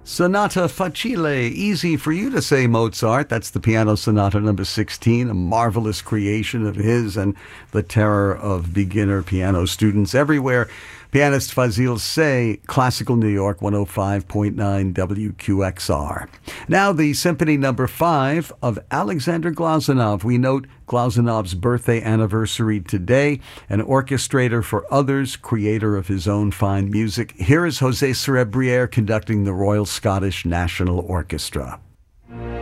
Sonata Facile, easy for you to say, Mozart. That's the Piano Sonata number 16, a marvelous creation of his and the terror of beginner piano students everywhere. Pianist Fazil Say, Classical New York 105.9 WQXR. Now the Symphony number 5 of Alexander Glazunov. We note Glazunov's birthday anniversary today, an orchestrator for others, creator of his own fine music. Here is José Cerebriere conducting the Royal Scottish National Orchestra.